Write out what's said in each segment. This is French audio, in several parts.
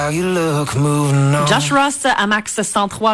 Josh Ross à Max 103,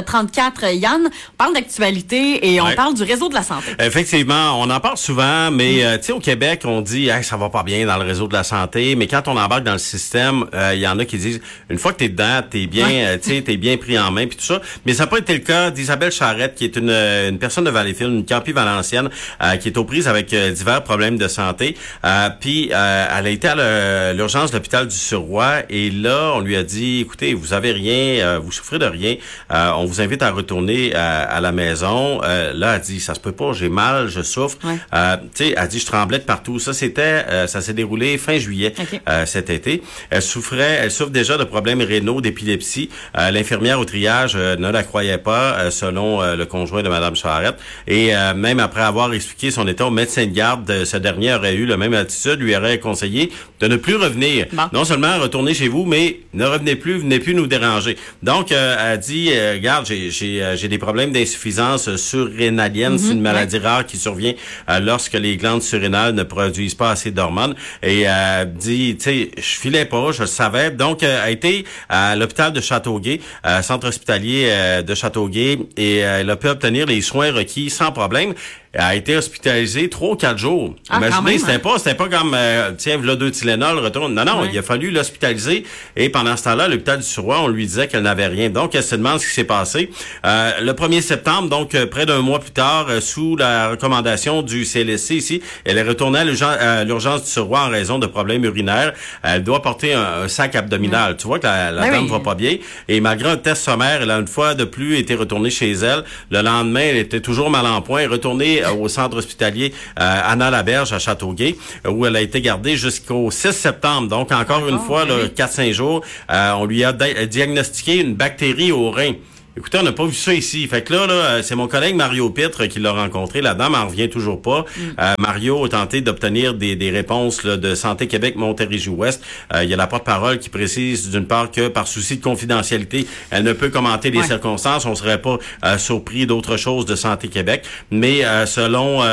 8h34. Yann, on parle d'actualité et on parle du réseau de la santé. Effectivement, on en parle souvent, mais tu sais, au Québec, on dit hey, ça va pas bien dans le réseau de la santé, mais quand on embarque dans le système, il y en a qui disent une fois que t'es dedans, t'es bien, tu sais, t'es bien pris en main puis tout ça. Mais ça n'a pas été le cas d'Isabelle Charrette, qui est une personne de Valleyfield, une campie valencienne, qui est aux prises avec divers problèmes de santé. Puis elle a été à l'urgence de l'hôpital du Surroi et là, on lui a dit, écoutez, vous avez rien, vous souffrez de rien, on vous invite à retourner à la maison. Là, elle dit, ça se peut pas, j'ai mal, je souffre. Tu sais, elle dit, je tremblais de partout. Ça s'est déroulé fin juillet cet été. Elle souffre déjà de problèmes rénaux, d'épilepsie. L'infirmière au triage ne la croyait pas, selon le conjoint de Mme Charrette. Et même après avoir expliqué son état au médecin de garde, ce dernier aurait eu la même attitude, lui aurait conseillé de ne plus revenir. Bon. Non seulement retourner chez vous, mais ne revenez plus nous déranger. Donc, elle dit, regarde, j'ai des problèmes d'insuffisance surrénalienne, c'est une maladie rare qui survient lorsque les glandes surrénales ne produisent pas assez d'hormones. Et elle dit, tu sais, je filais pas, je le savais. Donc, elle a été à l'hôpital de Châteauguay, centre hospitalier de Châteauguay, et elle a pu obtenir les soins requis sans problème. Elle a été hospitalisée 3 ou 4 jours. Imaginez, c'était pas comme, tiens, voilà 2 Tylenol, retourne. Non, il a fallu l'hospitaliser. Et pendant ce temps-là, à l'hôpital du Surroi, on lui disait qu'elle n'avait rien. Donc, elle se demande ce qui s'est passé. Le 1er septembre, donc près d'un mois plus tard, sous la recommandation du CLSC ici, elle est retournée à l'urgence du Surroi en raison de problèmes urinaires. Elle doit porter un sac abdominal. Tu vois que la dame va pas bien. Et malgré un test sommaire, elle a une fois de plus été retournée chez elle. Le lendemain, elle était toujours mal en point, retournée au centre hospitalier Anna-Laberge à Châteauguay, où elle a été gardée jusqu'au 6 septembre. Donc, encore une fois, 4-5 jours, on lui a diagnostiqué une bactérie au rein. Écoutez, on n'a pas vu ça ici. Fait que là, c'est mon collègue Mario Pitre qui l'a rencontré. La dame en revient toujours pas. Mario a tenté d'obtenir des réponses là, de Santé Québec Montérégie-Ouest. Il y a la porte-parole qui précise d'une part que par souci de confidentialité, elle ne peut commenter les circonstances. On serait pas surpris d'autre chose de Santé Québec. Mais selon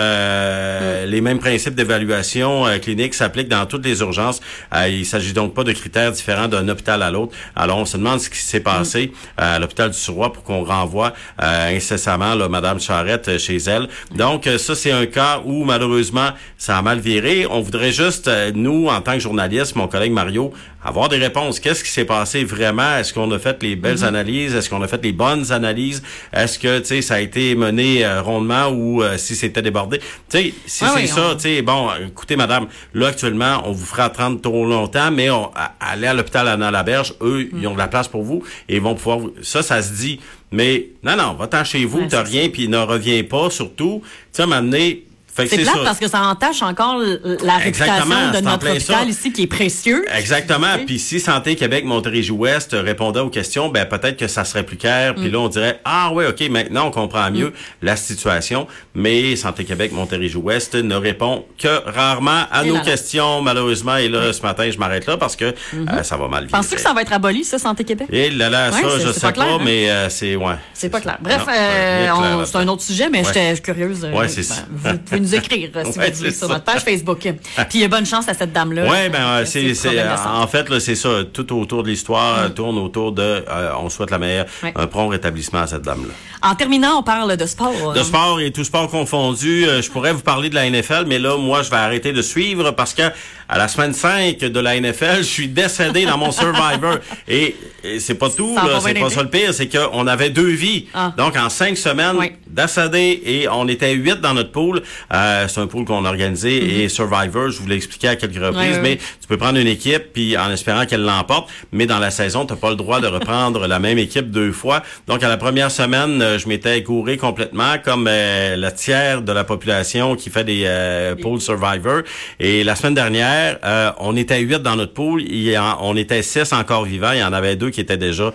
les mêmes principes d'évaluation clinique s'appliquent dans toutes les urgences. Il s'agit donc pas de critères différents d'un hôpital à l'autre. Alors, on se demande ce qui s'est passé à l'hôpital du Surroi pour qu'on renvoie incessamment là, Mme Charrette chez elle. Donc, ça, c'est un cas où, malheureusement, ça a mal viré. On voudrait juste, nous, en tant que journalistes, mon collègue Mario, avoir des réponses. Qu'est-ce qui s'est passé vraiment? Est-ce qu'on a fait les belles analyses? Est-ce qu'on a fait les bonnes analyses? Est-ce que, tu sais, ça a été mené rondement ou si c'était débordé? Tu sais, si c'est ça, tu sais, bon, écoutez, madame, là, actuellement, on vous fera attendre trop longtemps, mais allez à l'hôpital Anna-Laberge, eux, ils ont de la place pour vous et ils vont pouvoir ça se dit. Mais, non, va-t'en chez vous, t'as rien, puis ne reviens pas, surtout. Tu sais, m'amener. C'est plate parce que ça entache encore la réputation de notre hôpital ici qui est précieux. Exactement. Puis si Santé Québec Montérégie-Ouest répondait aux questions, ben peut-être que ça serait plus clair. Puis là, on dirait, OK, maintenant on comprend mieux la situation. Mais Santé Québec Montérégie-Ouest ne répond que rarement à nos questions, malheureusement. Et là, ce matin, je m'arrête là parce que ça va mal vivre. Penses-tu que ça va être aboli, ça, Santé Québec? Et là, ça, je sais pas, mais c'est, c'est pas clair. Bref, c'est un autre sujet, mais j'étais curieuse. C'est ça. Vous pouvez nous écrire si vous voulez sur notre page Facebook. Puis bonne chance à cette dame-là. Oui, c'est en fait là, c'est ça, tout autour de l'histoire tourne autour de on souhaite la meilleure un prompt rétablissement à cette dame-là. En terminant, on parle de sport. De sport et tout sport confondu, je pourrais vous parler de la NFL, mais là moi je vais arrêter de suivre parce que à la semaine 5 de la NFL, je suis décédé dans mon Survivor et c'est pas tout là, c'est pas ça le pire, c'est que on avait 2 vies. Donc en 5 semaines décédé et on était 8 dans notre pool. C'est un pool qu'on a organisé et Survivor, je vous l'ai expliqué à quelques reprises, mais tu peux prendre une équipe puis en espérant qu'elle l'emporte, mais dans la saison, tu n'as pas le droit de reprendre la même équipe 2 fois. Donc à la première semaine, je m'étais gouré complètement comme le tiers de la population qui fait des pools Survivor. Et la semaine dernière, on était 8 dans notre pool, on était 6 encore vivants, il y en avait 2 qui étaient déjà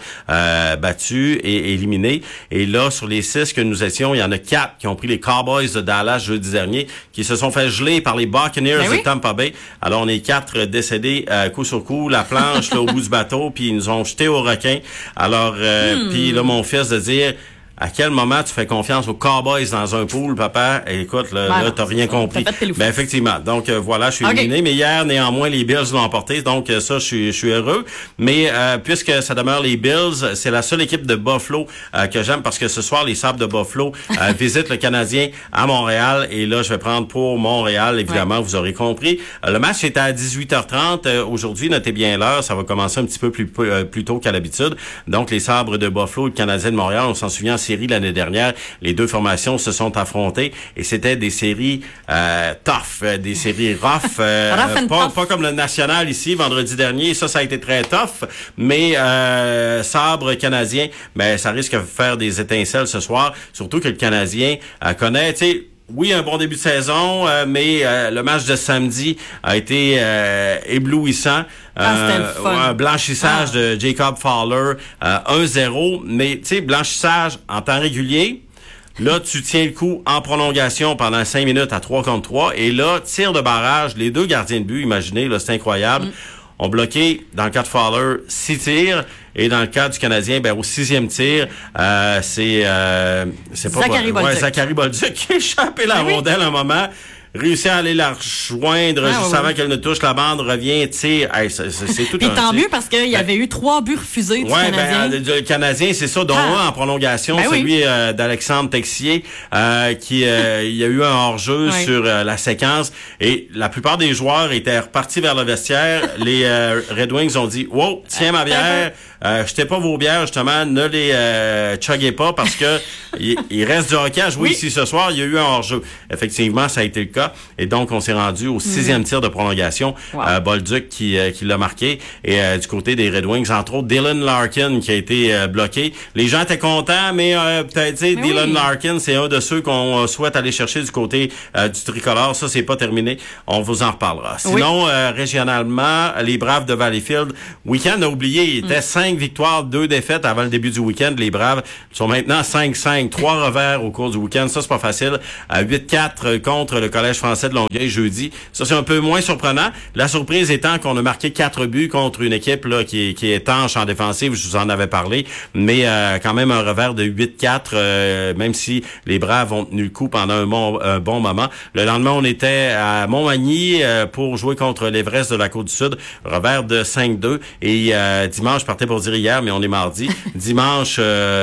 battus et éliminés. Et là, sur les 6 que nous étions, il y en a 4 qui ont pris les Cowboys de Dallas jeudi dernier, qui se sont fait geler par les Buccaneers de Tampa Bay. Alors, on est 4 décédés coup sur coup, la planche là, au bout du bateau, puis ils nous ont jetés au requin. Alors, puis là, mon fils de dire... À quel moment tu fais confiance aux Cowboys dans un pool, papa? Écoute, là, t'as rien compris. Ben, effectivement. Donc, voilà, je suis éliminé. Mais hier, néanmoins, les Bills l'ont emporté. Donc, ça, je suis heureux. Mais, puisque ça demeure les Bills, c'est la seule équipe de Buffalo que j'aime parce que ce soir, les Sabres de Buffalo visitent le Canadien à Montréal. Et là, je vais prendre pour Montréal, évidemment, vous aurez compris. Le match est à 18h30. Aujourd'hui, notez bien l'heure. Ça va commencer un petit peu plus tôt qu'à l'habitude. Donc, les Sabres de Buffalo et le Canadien de Montréal, on s'en souvient, série l'année dernière, les deux formations se sont affrontées et c'était des séries tough, des séries rough, pas comme le National ici vendredi dernier, ça a été très tough, mais Sabre canadien, ben ça risque de faire des étincelles ce soir, surtout que le Canadien connaît, tu sais, oui, un bon début de saison, mais le match de samedi a été éblouissant. Un blanchissage de Jacob Fowler, 1-0. Mais, tu sais, blanchissage en temps régulier. Là, tu tiens le coup en prolongation pendant 5 minutes à 3 contre 3. Et là, tir de barrage, les deux gardiens de but, imaginez, là, c'est incroyable. Ont bloqué, dans le cas de Fowler, 6 tirs. Et dans le cas du Canadien, ben au 6e tir, c'est pas Zachary Bolduc qui a échappé la rondelle un moment. Réussit à aller la rejoindre juste avant qu'elle ne touche la bande, revient, tire. Hey, c'est tout. Puis tant mieux parce qu'il y avait eu 3 buts refusés du Canadien. Le Canadien, c'est ça, dont un en prolongation, celui d'Alexandre Texier, qui il y a eu un hors-jeu sur la séquence. Et la plupart des joueurs étaient repartis vers le vestiaire. Les Red Wings ont dit, wow, tiens ma bière. Jetez pas vos bières, justement, ne les chuggez pas parce que il reste du hockey à jouer ici ce soir. Il y a eu un hors-jeu. Effectivement, ça a été le cas. Et donc, on s'est rendu au 6e tir de prolongation. Bolduc qui l'a marqué. Et du côté des Red Wings, entre autres, Dylan Larkin qui a été bloqué. Les gens étaient contents, mais peut-être, tu sais, Dylan Larkin, c'est un de ceux qu'on souhaite aller chercher du côté du tricolore. Ça, c'est pas terminé. On vous en reparlera. Sinon, régionalement, les Braves de Valleyfield, week-end a oublié, il était 5 victoires, 2 défaites avant le début du week-end. Les Braves sont maintenant 5-5, 3 revers au cours du week-end. Ça, c'est pas facile. 8-4 contre le Collège français de Longueuil jeudi. Ça, c'est un peu moins surprenant. La surprise étant qu'on a marqué 4 buts contre une équipe là qui est étanche en défensive. Je vous en avais parlé. Mais quand même un revers de 8-4, même si les Braves ont tenu le coup pendant un bon moment. Le lendemain, on était à Montmagny pour jouer contre l'Everest de la Côte-du-Sud. Revers de 5-2. Et dimanche, je partais pour dire hier, mais on est mardi. Dimanche,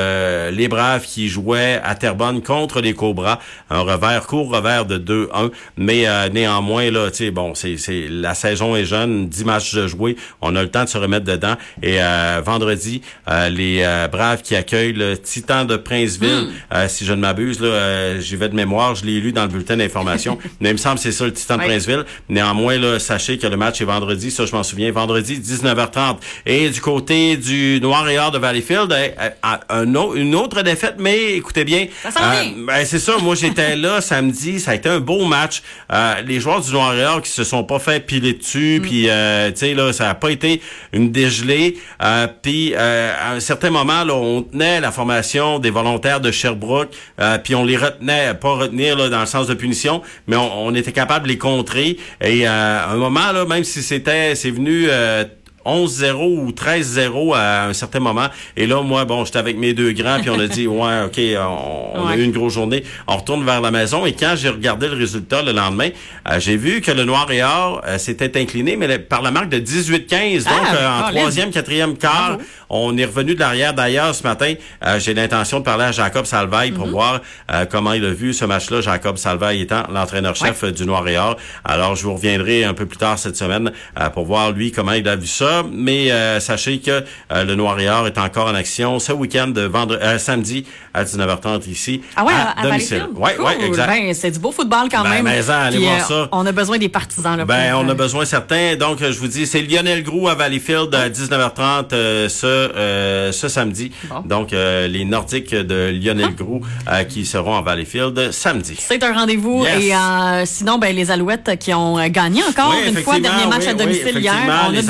les Braves qui jouaient à Terrebonne contre les Cobras. Un court revers de 2-1. Mais néanmoins, là, tu sais, bon, c'est la saison est jeune, 10 matchs de jouer. On a le temps de se remettre dedans. Et vendredi, les Braves qui accueillent le Titan de Princeville, si je ne m'abuse, là, j'y vais de mémoire, je l'ai lu dans le bulletin d'information. Mais il me semble que c'est ça, le Titan de Princeville. Néanmoins, là, sachez que le match est vendredi, ça je m'en souviens, vendredi 19h30. Et du côté du Noir et Or de Valleyfield, une autre défaite, mais écoutez bien, c'est ça, moi j'étais là samedi, ça a été un beau match. Les joueurs du Noir et Or qui se sont pas fait piler dessus, puis tu sais là, ça a pas été une dégelée. Puis à un certain moment, là, on tenait la formation des volontaires de Sherbrooke, puis on les retenait, pas retenir là, dans le sens de punition, mais on était capable de les contrer. Et à un moment, là, même si c'est venu 11-0 ou 13-0 à un certain moment. Et là, moi, bon, j'étais avec mes deux grands, puis on a dit, ouais, OK, on a eu une grosse journée. On retourne vers la maison. Et quand j'ai regardé le résultat le lendemain, j'ai vu que le Noir et Or s'était incliné, mais par la marque de 18-15. Donc, en troisième, quatrième quart, on est revenu de l'arrière. D'ailleurs, ce matin, j'ai l'intention de parler à Jacob Salvaille pour voir comment il a vu ce match-là. Jacob Salvaille étant l'entraîneur-chef du Noir et Or. Alors, je vous reviendrai un peu plus tard cette semaine pour voir, lui, comment il a vu ça. Mais sachez que le Noir et Or est encore en action ce week-end de samedi à 19h30 ici à domicile. Ouais, exact. Ben, c'est du beau football quand même. Allez voir ça. On a besoin des partisans là. On a besoin certains. Donc je vous dis, c'est Lionel Groux à Valleyfield à 19h30 ce samedi. Bon. Donc les Nordiques de Lionel Groux qui seront à Valleyfield samedi. C'est un rendez-vous. Yes. Et sinon, les Alouettes qui ont gagné encore une fois, dernier match à domicile hier. On a du beau football.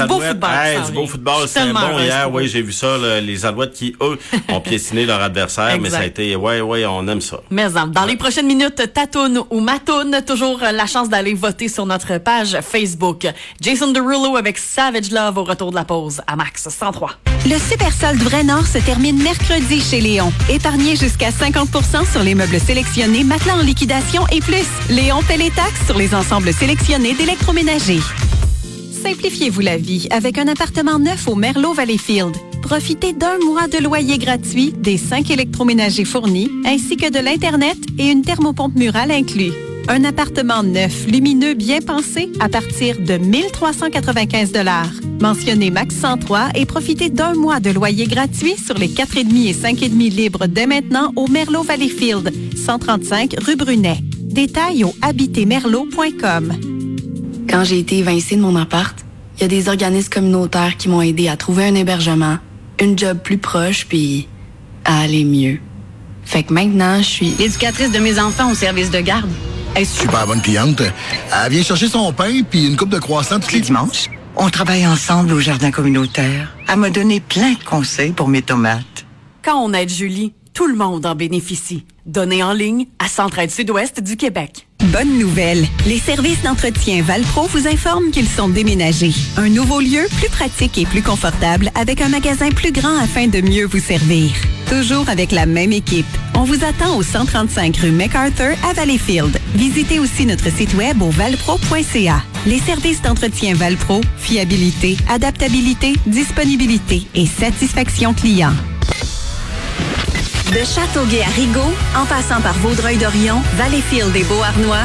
Du beau football, c'est bon hier. Oui, j'ai vu ça, les Alouettes qui, eux, ont piétiné leur adversaire, mais ça a été, on aime ça. Mais dans les prochaines minutes, Tatoune ou Matoune, toujours la chance d'aller voter sur notre page Facebook. Jason Derulo avec Savage Love au retour de la pause à Max 103. Le Super Solde Vrai Nord se termine mercredi chez Léon. Épargnez jusqu'à 50% sur les meubles sélectionnés, matelas en liquidation et plus. Léon paie les taxes sur les ensembles sélectionnés d'électroménager. Simplifiez-vous la vie avec un appartement neuf au Merlot Valleyfield. Profitez d'1 mois de loyer gratuit, des 5 électroménagers fournis, ainsi que de l'Internet et une thermopompe murale inclus. Un appartement neuf, lumineux, bien pensé à partir de 1 395 $. Mentionnez Max 103 et profitez d'1 mois de loyer gratuit sur les 4,5 et 5,5 libres dès maintenant au Merlot Valleyfield, 135 rue Brunet. Détails au habitermerlot.com. Quand j'ai été évincée de mon appart, il y a des organismes communautaires qui m'ont aidé à trouver un hébergement, une job plus proche, puis à aller mieux. Fait que maintenant, je suis l'éducatrice de mes enfants au service de garde. Super bonne cliente. Elle vient chercher son pain puis une coupe de croissants tous les dimanches. On travaille ensemble au jardin communautaire. Elle m'a donné plein de conseils pour mes tomates. Quand on aide Julie, tout le monde en bénéficie. Donnez en ligne à Centraide Sud-Ouest du Québec. Bonne nouvelle! Les services d'entretien Valpro vous informent qu'ils sont déménagés. Un nouveau lieu plus pratique et plus confortable avec un magasin plus grand afin de mieux vous servir. Toujours avec la même équipe. On vous attend au 135 rue MacArthur à Valleyfield. Visitez aussi notre site web au valpro.ca. Les services d'entretien Valpro, fiabilité, adaptabilité, disponibilité et satisfaction client. De Châteauguay à Rigaud, en passant par Vaudreuil-Dorion, Valleyfield et Beauharnois,